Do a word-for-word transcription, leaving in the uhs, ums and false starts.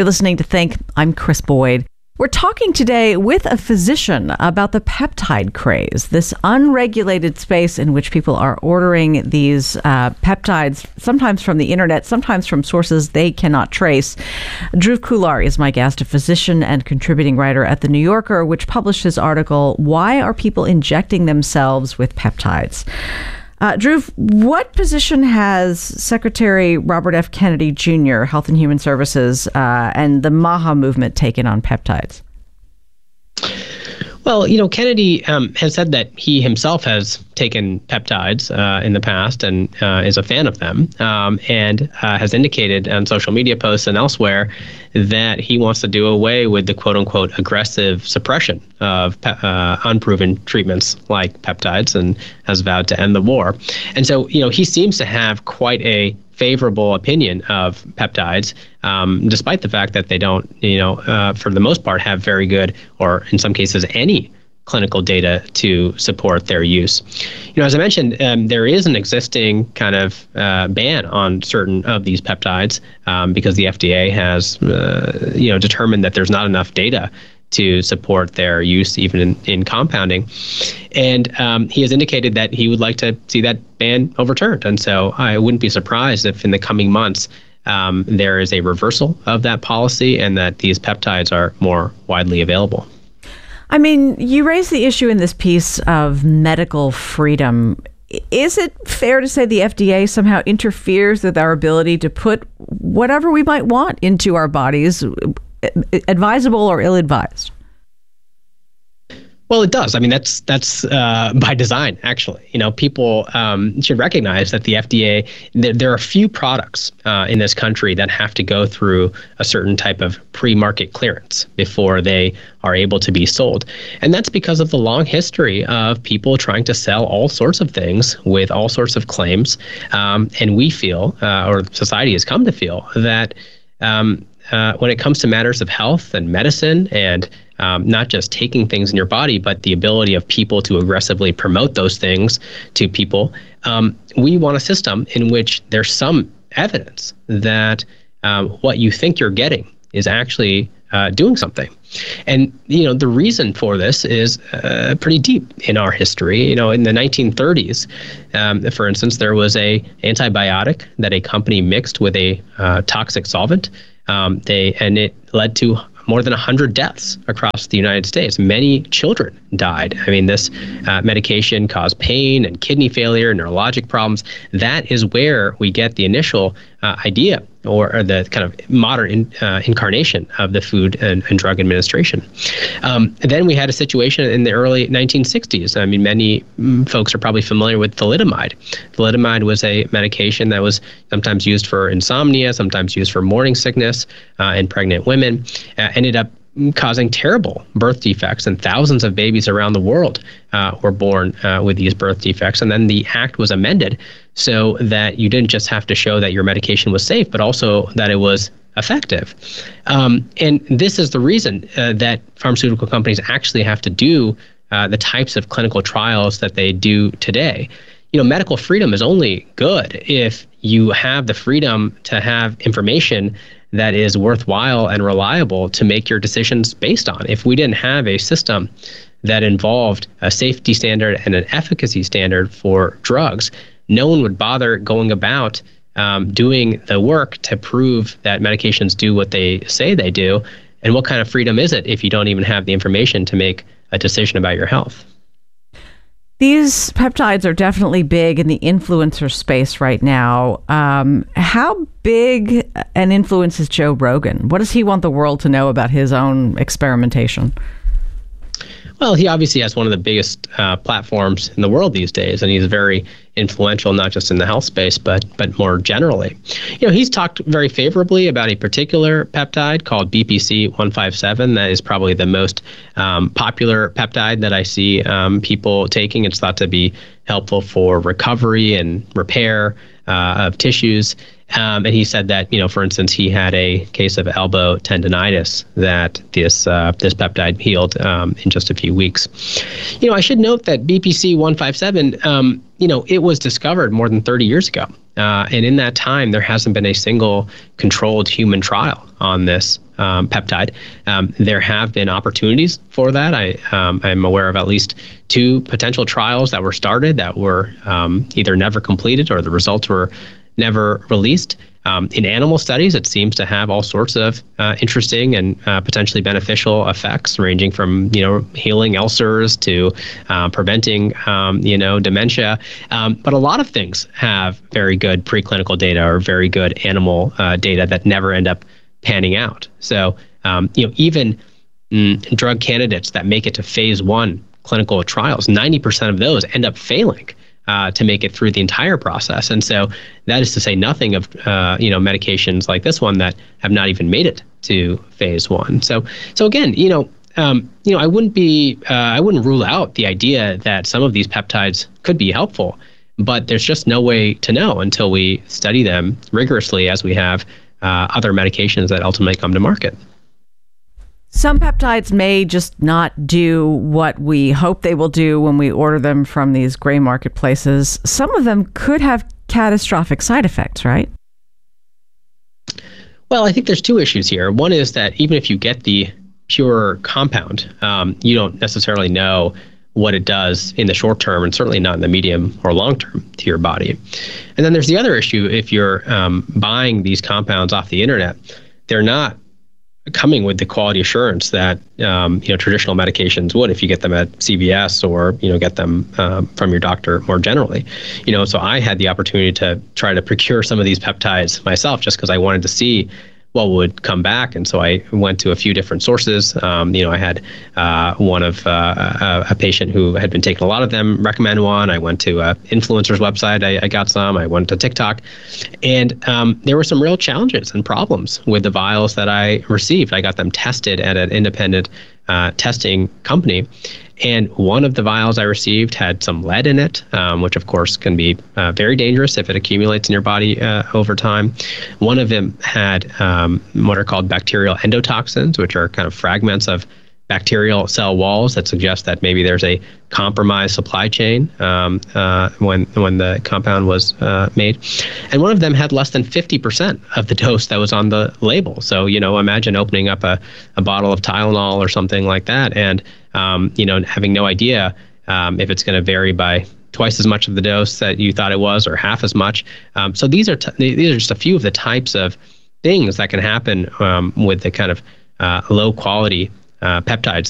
You're listening to Think. I'm Chris Boyd. We're talking today with a physician about the peptide craze, this unregulated space in which people are ordering these uh, peptides, sometimes from the internet, sometimes from sources they cannot trace. Dhruv Khullar is my guest, a physician and contributing writer at The New Yorker, which published his article, Why Are People Injecting Themselves with Peptides? Uh, Dhruv, what position has Secretary Robert F. Kennedy Junior, Health and Human Services, uh, and the MAHA movement taken on peptides? Well, you know, Kennedy um, has said that he himself has taken peptides uh, in the past and uh, is a fan of them, um, and uh, has indicated on social media posts and elsewhere that he wants to do away with the quote-unquote aggressive suppression of pe- uh, unproven treatments like peptides, and has vowed to end the war. And so, you know, he seems to have quite a favorable opinion of peptides, um, despite the fact that they don't, you know, uh, for the most part, have very good, or in some cases, any clinical data to support their use. You know, as I mentioned, um, there is an existing kind of uh, ban on certain of these peptides um, because the F D A has, uh, you know, determined that there's not enough data to support their use even in, in compounding. And um, he has indicated that he would like to see that ban overturned. And so I wouldn't be surprised if in the coming months um, there is a reversal of that policy and that these peptides are more widely available. I mean, you raise the issue in this piece of medical freedom. Is it fair to say the F D A somehow interferes with our ability to put whatever we might want into our bodies, advisable or ill-advised? Well, it does. I mean, that's that's uh, by design, actually. You know, people um, should recognize that the F D A, there, there are a few products uh, in this country that have to go through a certain type of pre-market clearance before they are able to be sold. And that's because of the long history of people trying to sell all sorts of things with all sorts of claims. Um, and we feel, uh, or society has come to feel, that um, uh, when it comes to matters of health and medicine and Um, not just taking things in your body, but the ability of people to aggressively promote those things to people. Um, we want a system in which there's some evidence that um, what you think you're getting is actually uh, doing something. And, you know, the reason for this is uh, pretty deep in our history. You know, in the nineteen thirties, um, for instance, there was a antibiotic that a company mixed with a uh, toxic solvent. Um, they and it led to more than one hundred deaths across the United States. Many children died. I mean, this uh, medication caused pain and kidney failure, neurologic problems. That is where we get the initial uh, idea or, or the kind of modern in, uh, incarnation of the Food and, and Drug Administration. Um, then we had a situation in the early nineteen sixties. I mean, many mm, folks are probably familiar with thalidomide. Thalidomide was a medication that was sometimes used for insomnia, sometimes used for morning sickness uh, in pregnant women. Uh, ended up causing terrible birth defects, and thousands of babies around the world uh, were born uh, with these birth defects. And then the act was amended so that you didn't just have to show that your medication was safe, but also that it was effective. Um, and this is the reason uh, that pharmaceutical companies actually have to do uh, the types of clinical trials that they do today. You know, medical freedom is only good if you have the freedom to have information that is worthwhile and reliable to make your decisions based on. If we didn't have a system that involved a safety standard and an efficacy standard for drugs, no one would bother going about um, doing the work to prove that medications do what they say they do. And what kind of freedom is it if you don't even have the information to make a decision about your health? These peptides are definitely big in the influencer space right now. Um, how big an influence is Joe Rogan? What does he want the world to know about his own experimentation? Well, he obviously has one of the biggest uh, platforms in the world these days, and he's very influential, not just in the health space, but but more generally. You know, he's talked very favorably about a particular peptide called B P C one fifty-seven. That is probably the most um, popular peptide that I see um, people taking. It's thought to be helpful for recovery and repair uh, of tissues. Um, and he said that, you know, for instance, he had a case of elbow tendonitis that this uh, this peptide healed um, in just a few weeks. You know, I should note that B P C one fifty-seven, um, you know, it was discovered more than thirty years ago. Uh, and in that time, there hasn't been a single controlled human trial on this um, peptide. Um, there have been opportunities for that. I, um, I'm aware of at least two potential trials that were started that were um, either never completed or the results were never released. Um, in animal studies, it seems to have all sorts of uh, interesting and uh, potentially beneficial effects, ranging from you know healing ulcers to uh, preventing um, you know dementia. Um, but a lot of things have very good preclinical data or very good animal uh, data that never end up panning out. So um, you know even mm, drug candidates that make it to phase one clinical trials, ninety percent of those end up failing Uh, to make it through the entire process. And so that is to say nothing of, uh, you know, medications like this one that have not even made it to phase one. So, so again, you know, um, you know, I wouldn't be, uh, I wouldn't rule out the idea that some of these peptides could be helpful, but there's just no way to know until we study them rigorously as we have uh, other medications that ultimately come to market. Some peptides may just not do what we hope they will do when we order them from these gray marketplaces. Some of them could have catastrophic side effects, right? Well, I think there's two issues here. One is that even if you get the pure compound, um, you don't necessarily know what it does in the short term, and certainly not in the medium or long term to your body. And then there's the other issue. If you're um, buying these compounds off the internet, they're not coming with the quality assurance that um, you know traditional medications would if you get them at C V S or you know get them um, from your doctor more generally. You know, so I had the opportunity to try to procure some of these peptides myself just because I wanted to see what would come back, and so I went to a few different sources. Um, you know, I had uh, one of uh, a, a patient who had been taking a lot of them recommend one. I went to an influencer's website. I, I got some. I went to TikTok, and um, there were some real challenges and problems with the vials that I received. I got them tested at an independent uh, testing company. And one of the vials I received had some lead in it, um, which of course can be uh, very dangerous if it accumulates in your body uh, over time. One of them had um, what are called bacterial endotoxins, which are kind of fragments of bacterial cell walls that suggest that maybe there's a compromised supply chain um, uh, when when the compound was uh, made. And one of them had less than fifty percent of the dose that was on the label. So, you know, imagine opening up a, a bottle of Tylenol or something like that and, um, you know, having no idea um, if it's going to vary by twice as much of the dose that you thought it was or half as much. Um, so these are t- these are just a few of the types of things that can happen um, with the kind of uh, low quality Uh, peptides